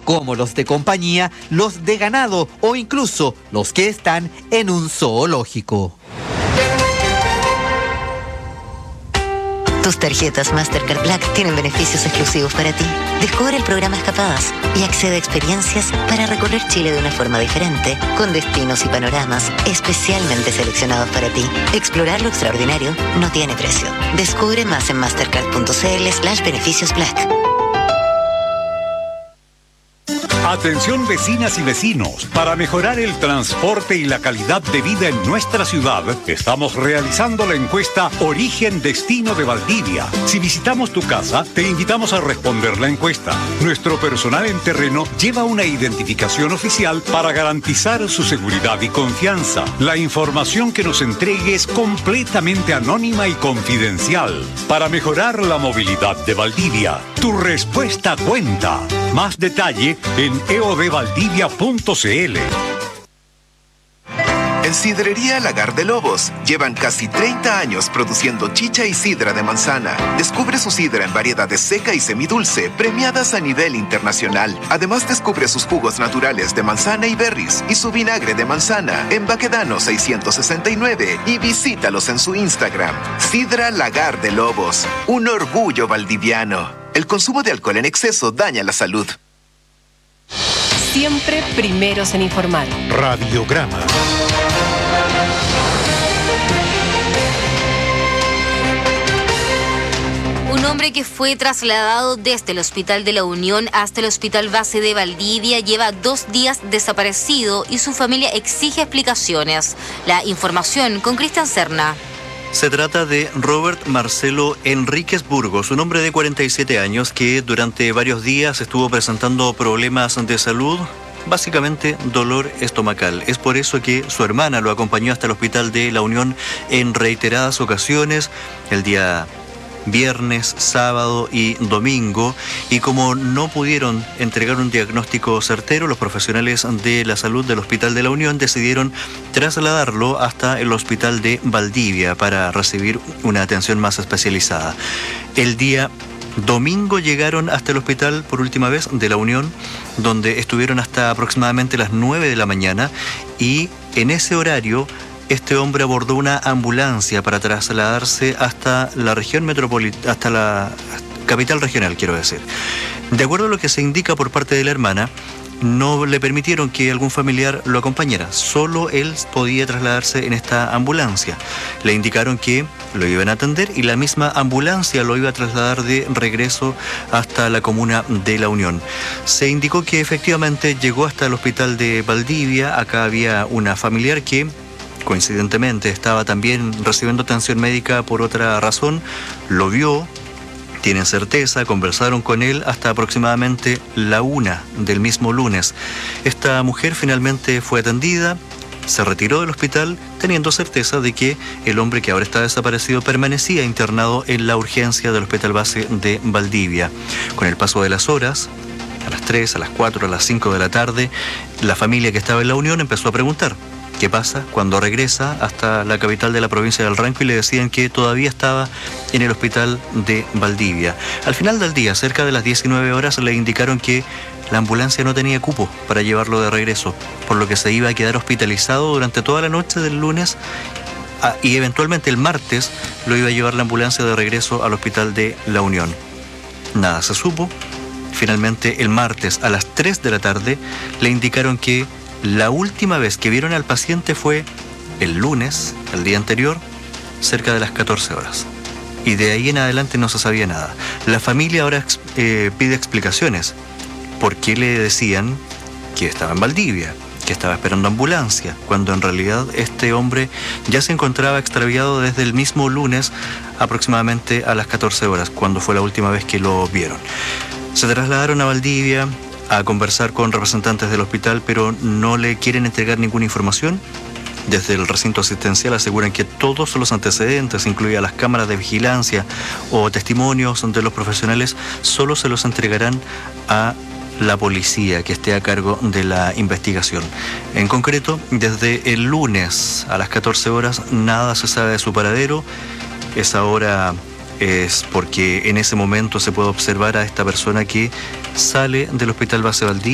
como los de compañía, los de ganado o incluso los que están en un zoológico. Tus tarjetas Mastercard Black tienen beneficios exclusivos para ti. Descubre el programa Escapadas y accede a experiencias para recorrer Chile de una forma diferente, con destinos y panoramas especialmente seleccionados para ti. Explorar lo extraordinario no tiene precio. Descubre más en mastercard.cl/beneficios Black. Atención vecinas y vecinos, para mejorar el transporte y la calidad de vida en nuestra ciudad, estamos realizando la encuesta Origen Destino de Valdivia. Si visitamos tu casa, te invitamos a responder la encuesta. Nuestro personal en terreno lleva una identificación oficial para garantizar su seguridad y confianza. La información que nos entregue es completamente anónima y confidencial. Para mejorar la movilidad de Valdivia, tu respuesta cuenta. Más detalle en eodvaldivia.cl. En Sidrería Lagar de Lobos llevan casi 30 años produciendo chicha y sidra de manzana. Descubre su sidra en variedades seca y semidulce, premiadas a nivel internacional. Además, descubre sus jugos naturales de manzana y berries y su vinagre de manzana en Baquedano 669 y visítalos en su Instagram. Sidra Lagar de Lobos, un orgullo valdiviano. El consumo de alcohol en exceso daña la salud. Siempre primeros en informar. Radiograma. Un hombre que fue trasladado desde el Hospital de la Unión hasta el Hospital Base de Valdivia lleva 2 días desaparecido y su familia exige explicaciones. La información con Cristian Serna. Se trata de Robert Marcelo Enríquez Burgos, un hombre de 47 años que durante varios días estuvo presentando problemas de salud, básicamente dolor estomacal. Es por eso que su hermana lo acompañó hasta el Hospital de la Unión en reiteradas ocasiones, el día viernes, sábado y domingo, y como no pudieron entregar un diagnóstico certero, los profesionales de la salud del Hospital de la Unión decidieron trasladarlo hasta el Hospital de Valdivia para recibir una atención más especializada. El día domingo llegaron hasta el hospital por última vez de la Unión, donde estuvieron hasta aproximadamente las 9 de la mañana, y en ese horario este hombre abordó una ambulancia para trasladarse hasta la región metropolitana, hasta la capital regional, quiero decir. De acuerdo a lo que se indica por parte de la hermana, no le permitieron que algún familiar lo acompañara. Solo él podía trasladarse en esta ambulancia. Le indicaron que lo iban a atender y la misma ambulancia lo iba a trasladar de regreso hasta la comuna de La Unión. Se indicó que efectivamente llegó hasta el hospital de Valdivia. Acá había una familiar que coincidentemente estaba también recibiendo atención médica por otra razón, lo vio, tienen certeza, conversaron con él hasta aproximadamente la 1 del mismo lunes. Esta mujer finalmente fue atendida, se retiró del hospital teniendo certeza de que el hombre que ahora está desaparecido permanecía internado en la urgencia del Hospital Base de Valdivia. Con el paso de las horas, a las 3, a las 4, a las 5 de la tarde, la familia que estaba en La Unión empezó a preguntar qué pasa cuando regresa hasta la capital de la provincia del Ranco, y le decían que todavía estaba en el hospital de Valdivia. Al final del día, cerca de las 19 horas, le indicaron que la ambulancia no tenía cupo para llevarlo de regreso, por lo que se iba a quedar hospitalizado durante toda la noche del lunes y eventualmente el martes lo iba a llevar la ambulancia de regreso al hospital de La Unión. Nada se supo. Finalmente, el martes a las 3 de la tarde le indicaron que la última vez que vieron al paciente fue el lunes, el día anterior, cerca de las 14 horas. Y de ahí en adelante no se sabía nada. La familia ahora pide explicaciones. ¿Por qué le decían que estaba en Valdivia, que estaba esperando ambulancia, cuando en realidad este hombre ya se encontraba extraviado desde el mismo lunes aproximadamente a las 14 horas, cuando fue la última vez que lo vieron? Se trasladaron a Valdivia a conversar con representantes del hospital, pero no le quieren entregar ninguna información. Desde el recinto asistencial aseguran que todos los antecedentes, incluidas las cámaras de vigilancia o testimonios de los profesionales, solo se los entregarán a la policía que esté a cargo de la investigación. En concreto, desde el lunes a las 14 horas nada se sabe de su paradero. Esa hora es porque en ese momento se puede observar a esta persona que sale del Hospital Base Valdivia